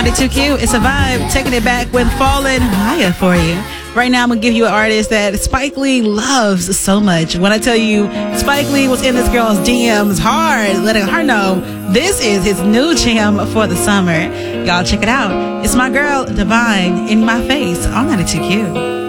92 Q. It's a vibe. Taking it back with Fallen Maya for you. Right now, I'm going to give you an artist that Spike Lee loves so much. When I tell you Spike Lee was in this girl's DMs hard, letting her know this is his new jam for the summer. Y'all check it out. It's my girl, Divine, In My Face on 92 Q.